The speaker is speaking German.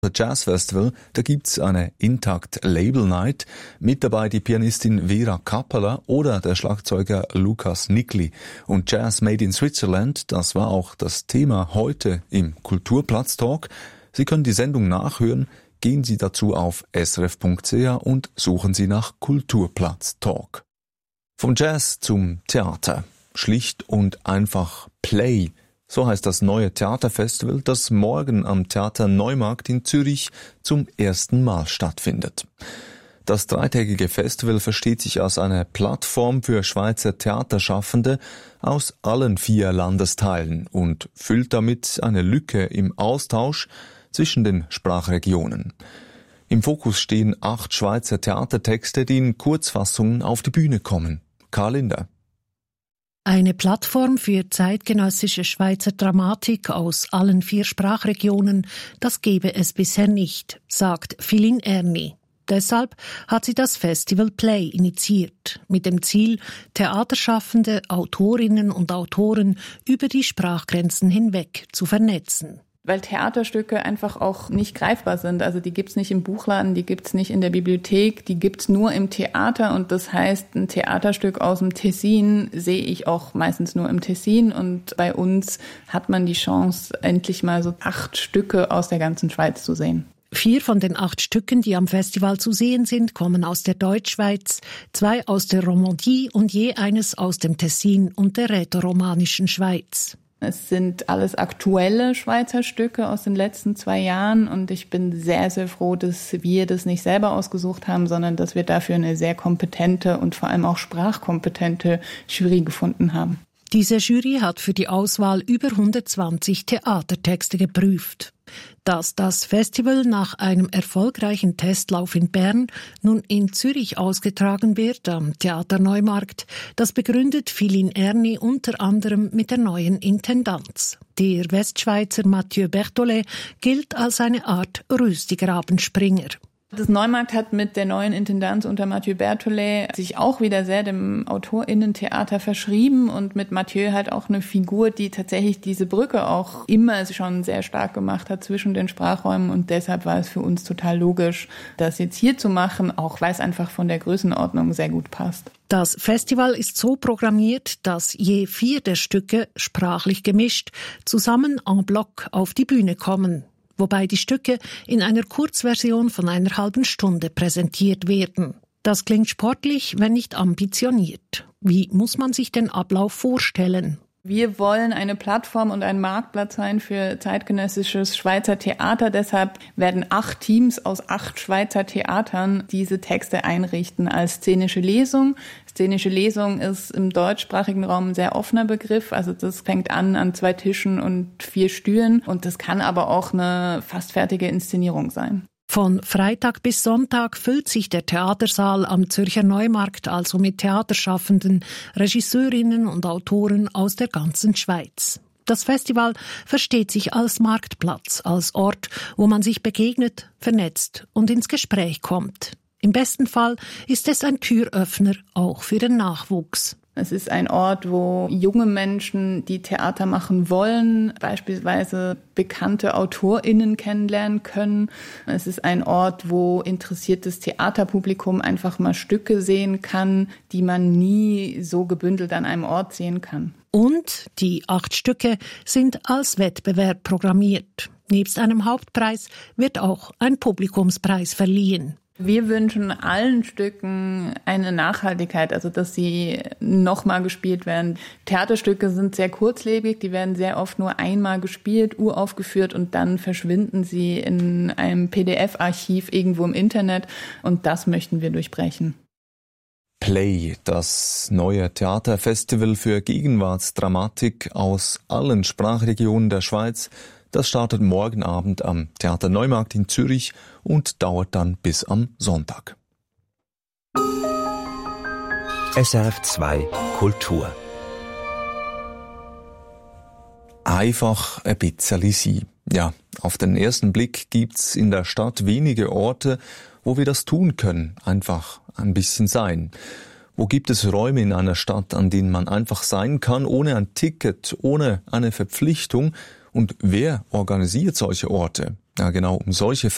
Jazz Festival, da gibt's eine Intakt Label Night, mit dabei die Pianistin Vera Kappeler oder der Schlagzeuger Lukas Nikli. Und Jazz Made in Switzerland, das war auch das Thema heute im Kulturplatz Talk. Sie können die Sendung nachhören, gehen Sie dazu auf srf.ch und suchen Sie nach Kulturplatz Talk. Vom Jazz zum Theater. Schlicht und einfach Play. So heißt das neue Theaterfestival, das morgen am Theater Neumarkt in Zürich zum ersten Mal stattfindet. Das dreitägige Festival versteht sich als eine Plattform für Schweizer Theaterschaffende aus allen 4 Landesteilen und füllt damit eine Lücke im Austausch zwischen den Sprachregionen. Im Fokus stehen 8 Schweizer Theatertexte, die in Kurzfassungen auf die Bühne kommen. Karl Linder. Eine Plattform für zeitgenössische Schweizer Dramatik aus allen 4 Sprachregionen, das gebe es bisher nicht, sagt Philin Erni. Deshalb hat sie das Festival Play initiiert, mit dem Ziel, Theaterschaffende, Autorinnen und Autoren über die Sprachgrenzen hinweg zu vernetzen. Weil Theaterstücke einfach auch nicht greifbar sind. Also die gibt's nicht im Buchladen, die gibt's nicht in der Bibliothek, die gibt's nur im Theater. Und das heißt, ein Theaterstück aus dem Tessin sehe ich auch meistens nur im Tessin. Und bei uns hat man die Chance, endlich mal so 8 Stücke aus der ganzen Schweiz zu sehen. 4 von den 8 Stücken, die am Festival zu sehen sind, kommen aus der Deutschschweiz, 2 aus der Romandie und je eines aus dem Tessin und der rätoromanischen Schweiz. Es sind alles aktuelle Schweizer Stücke aus den letzten 2 Jahren und ich bin sehr, sehr froh, dass wir das nicht selber ausgesucht haben, sondern dass wir dafür eine sehr kompetente und vor allem auch sprachkompetente Jury gefunden haben. Diese Jury hat für die Auswahl über 120 Theatertexte geprüft. Dass das Festival nach einem erfolgreichen Testlauf in Bern nun in Zürich ausgetragen wird, am Theater Neumarkt, das begründet Philin Erni unter anderem mit der neuen Intendanz. Der Westschweizer Mathieu Berthollet gilt als eine Art Rüstigrabenspringer. Das Neumarkt hat mit der neuen Intendanz unter Mathieu Berthollet sich auch wieder sehr dem AutorInnen-Theater verschrieben und mit Mathieu halt auch eine Figur, die tatsächlich diese Brücke auch immer schon sehr stark gemacht hat zwischen den Sprachräumen und deshalb war es für uns total logisch, das jetzt hier zu machen, auch weil es einfach von der Größenordnung sehr gut passt. Das Festival ist so programmiert, dass je 4 der Stücke, sprachlich gemischt, zusammen en bloc auf die Bühne kommen, wobei die Stücke in einer Kurzversion von einer halben Stunde präsentiert werden. Das klingt sportlich, wenn nicht ambitioniert. Wie muss man sich den Ablauf vorstellen? Wir wollen eine Plattform und ein Marktplatz sein für zeitgenössisches Schweizer Theater. Deshalb werden 8 Teams aus 8 Schweizer Theatern diese Texte einrichten als szenische Lesung. Szenische Lesung ist im deutschsprachigen Raum ein sehr offener Begriff. Also das fängt an 2 Tischen und 4 Stühlen. Und das kann aber auch eine fast fertige Inszenierung sein. Von Freitag bis Sonntag füllt sich der Theatersaal am Zürcher Neumarkt also mit Theaterschaffenden, Regisseurinnen und Autoren aus der ganzen Schweiz. Das Festival versteht sich als Marktplatz, als Ort, wo man sich begegnet, vernetzt und ins Gespräch kommt. Im besten Fall ist es ein Türöffner auch für den Nachwuchs. Es ist ein Ort, wo junge Menschen, die Theater machen wollen, beispielsweise bekannte AutorInnen kennenlernen können. Es ist ein Ort, wo interessiertes Theaterpublikum einfach mal Stücke sehen kann, die man nie so gebündelt an einem Ort sehen kann. Und die 8 Stücke sind als Wettbewerb programmiert. Nebst einem Hauptpreis wird auch ein Publikumspreis verliehen. Wir wünschen allen Stücken eine Nachhaltigkeit, also dass sie nochmal gespielt werden. Theaterstücke sind sehr kurzlebig, die werden sehr oft nur einmal gespielt, uraufgeführt und dann verschwinden sie in einem PDF-Archiv irgendwo im Internet und das möchten wir durchbrechen. Play, das neue Theaterfestival für Gegenwartsdramatik aus allen Sprachregionen der Schweiz. Das startet morgen Abend am Theater Neumarkt in Zürich und dauert dann bis am Sonntag. SRF 2 Kultur. Einfach ein bisschen sein. Ja, auf den ersten Blick gibt's in der Stadt wenige Orte, wo wir das tun können, einfach ein bisschen sein. Wo gibt es Räume in einer Stadt, an denen man einfach sein kann, ohne ein Ticket, ohne eine Verpflichtung? Und wer organisiert solche Orte? Ja, genau, um solche